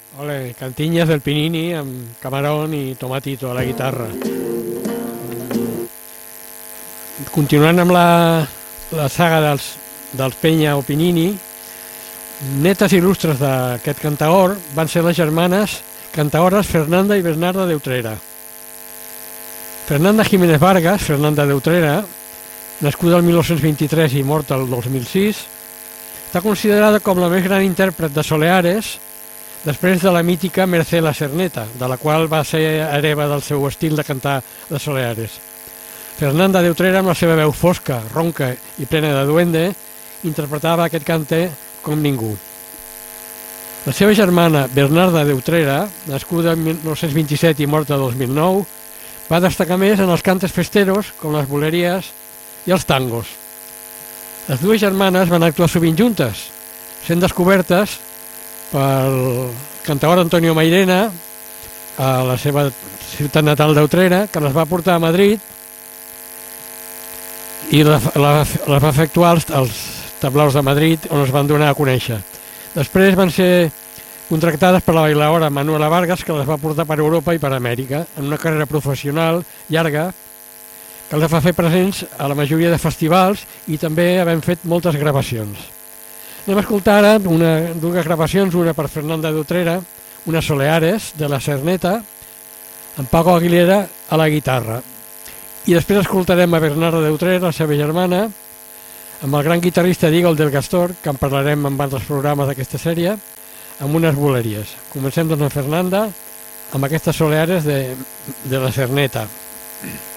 Ole, cantinyes del Pinini amb Camarón i Tomatito a la guitarra. Continuant amb la saga dels Peña o Pinini, netes il·lustres d'aquest cantaor van ser les germanes cantaores Fernanda i Bernarda de Utrera. Fernanda Jiménez Vargas, Fernanda de Utrera, nascuda el 1923 i morta el 2006, està considerada com la més gran intèrpret de soleares després de la mítica Mercè la Cerneta, de la qual va ser hereva del seu estil de cantar de soleares. Fernanda de Utrera, amb la seva veu fosca, ronca i plena de duende, interpretava aquest cante com ningú. La seva germana Bernarda de Utrera, nascuda en 1927 i morta el 2009, va destacar més en els cantes festeros, com les boleries i els tangos. Les dues germanes van actuar sovint juntes, sent descobertes pel cantaor Antonio Mairena a la seva ciutat natal d'Utrera, que les va portar a Madrid i les va efectuar als tablaus de Madrid, on es van donar a conèixer. Després van ser contractades per la bailaora Manuela Vargas, que les va portar per Europa i per Amèrica, en una carrera professional llarga que els va fer presents a la majoria de festivals i també havent fet moltes gravacions. Anem a escoltar ara dues gravacions, una per Fernanda de Utrera, una Soleares, de la Cerneta, amb Paco Aguilera a la guitarra. I després escoltarem a Bernarda de Utrera, la seva germana, amb el gran guitarrista Diego del Gastor, que en parlarem en altres programes d'aquesta sèrie, amb unes boleries. Comencem doncs amb Fernanda, amb aquestes Soleares de la Cerneta.